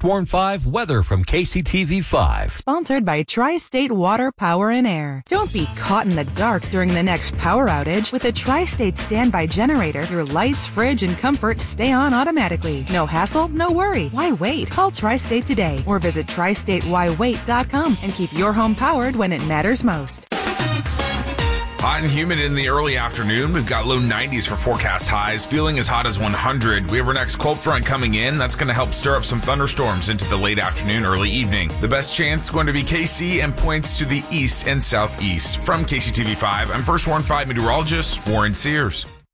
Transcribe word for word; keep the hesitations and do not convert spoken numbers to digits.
Warn five weather from K C T V five. Sponsored by Tri-State Water, Power, and Air. Don't be caught in the dark during the next power outage. With a Tri-State standby generator, your lights, fridge, and comfort stay on automatically. No hassle, no worry. Why wait? Call Tri-State today or visit tri state why wait dot com and keep your home powered when it matters most. Hot and humid in the early afternoon. We've got low nineties for forecast highs, feeling as hot as one hundred. We have our next cold front coming in. That's going to help stir up some thunderstorms into the late afternoon, early evening. The best chance is going to be K C and points to the east and southeast. From K C T V five, I'm First Warn five meteorologist Warren Sears.